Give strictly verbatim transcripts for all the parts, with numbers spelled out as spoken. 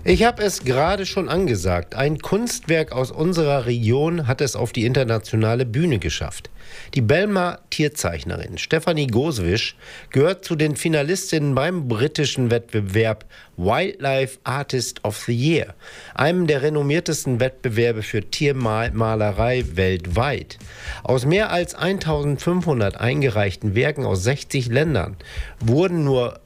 Ich habe es gerade schon angesagt. Ein Kunstwerk aus unserer Region hat es auf die internationale Bühne geschafft. Die Belmer Tierzeichnerin Stefanie Gosewisch gehört zu den Finalistinnen beim britischen Wettbewerb Wildlife Artist of the Year, einem der renommiertesten Wettbewerbe für Tiermalerei weltweit. Aus mehr als eintausendfünfhundert eingereichten Werken aus sechzig Ländern wurden nur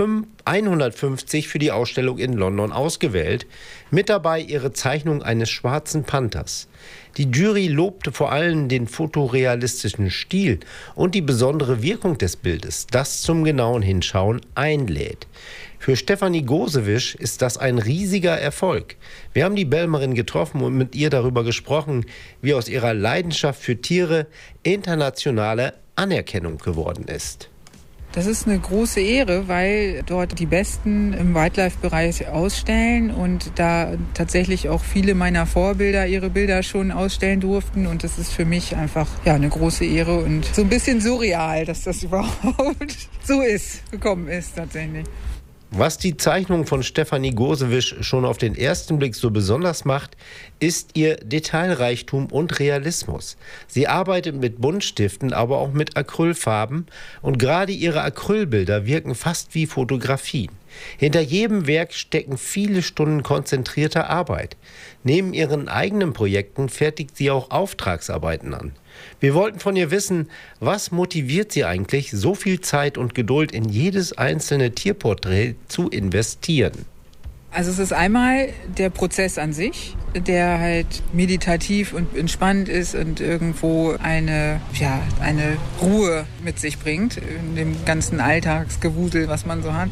hundertfünfzig für die Ausstellung in London ausgewählt, mit dabei ihre Zeichnung eines schwarzen Panthers. Die Jury lobte vor allem den fotorealistischen Stil und die besondere Wirkung des Bildes, das zum genauen Hinschauen einlädt. Für Stefanie Gosewisch ist das ein riesiger Erfolg. Wir haben die Belmerin getroffen und mit ihr darüber gesprochen, wie aus ihrer Leidenschaft für Tiere internationale Anerkennung geworden ist. Das ist eine große Ehre, weil dort die Besten im Wildlife-Bereich ausstellen und da tatsächlich auch viele meiner Vorbilder ihre Bilder schon ausstellen durften. Und das ist für mich einfach ja eine große Ehre und so ein bisschen surreal, dass das überhaupt so ist, gekommen ist tatsächlich. Was die Zeichnung von Stefanie Gosewisch schon auf den ersten Blick so besonders macht, ist ihr Detailreichtum und Realismus. Sie arbeitet mit Buntstiften, aber auch mit Acrylfarben und gerade ihre Acrylbilder wirken fast wie Fotografien. Hinter jedem Werk stecken viele Stunden konzentrierter Arbeit. Neben ihren eigenen Projekten fertigt sie auch Auftragsarbeiten an. Wir wollten von ihr wissen, was motiviert sie eigentlich, so viel Zeit und Geduld in jedes einzelne Tierporträt zu investieren? Also es ist einmal der Prozess an sich, der halt meditativ und entspannt ist und irgendwo eine, ja, eine Ruhe mit sich bringt, in dem ganzen Alltagsgewusel, was man so hat.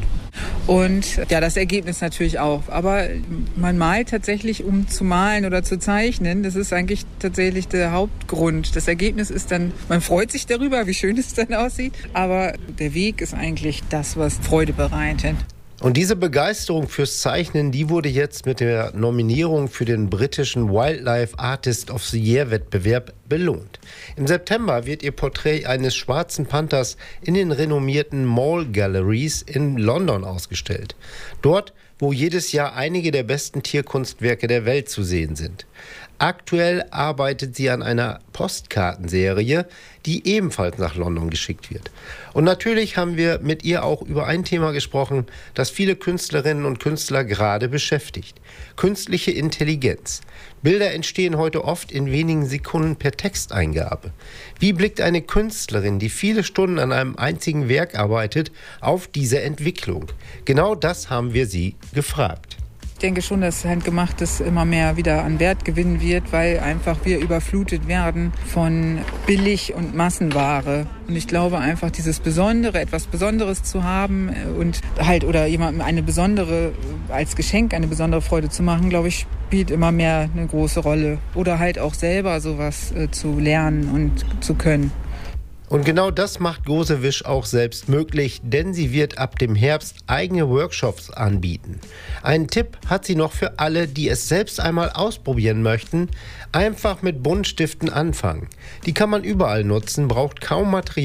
Und ja, das Ergebnis natürlich auch. Aber man malt tatsächlich, um zu malen oder zu zeichnen. Das ist eigentlich tatsächlich der Hauptgrund. Das Ergebnis ist dann, man freut sich darüber, wie schön es dann aussieht. Aber der Weg ist eigentlich das, was Freude bereitet. Und diese Begeisterung fürs Zeichnen, die wurde jetzt mit der Nominierung für den britischen Wildlife Artist of the Year Wettbewerb belohnt. Im September wird ihr Porträt eines schwarzen Panthers in den renommierten Mall Galleries in London ausgestellt. Dort, wo jedes Jahr einige der besten Tierkunstwerke der Welt zu sehen sind. Aktuell arbeitet sie an einer Postkartenserie, die ebenfalls nach London geschickt wird. Und natürlich haben wir mit ihr auch über ein Thema gesprochen, das viele Künstlerinnen und Künstler gerade beschäftigt. Künstliche Intelligenz. Bilder entstehen heute oft in wenigen Sekunden per Texteingabe. Wie blickt eine Künstlerin, die viele Stunden an einem einzigen Werk arbeitet, auf diese Entwicklung? Genau das haben wir sie gefragt. Ich denke schon, dass Handgemachtes immer mehr wieder an Wert gewinnen wird, weil einfach wir überflutet werden von Billig- und Massenware. Und ich glaube einfach, dieses Besondere, etwas Besonderes zu haben und halt oder jemandem eine besondere, als Geschenk eine besondere Freude zu machen, glaube ich, spielt immer mehr eine große Rolle. Oder halt auch selber sowas äh, zu lernen und zu können. Und genau das macht Gosewisch auch selbst möglich, denn sie wird ab dem Herbst eigene Workshops anbieten. Einen Tipp hat sie noch für alle, die es selbst einmal ausprobieren möchten. Einfach mit Buntstiften anfangen. Die kann man überall nutzen, braucht kaum Material.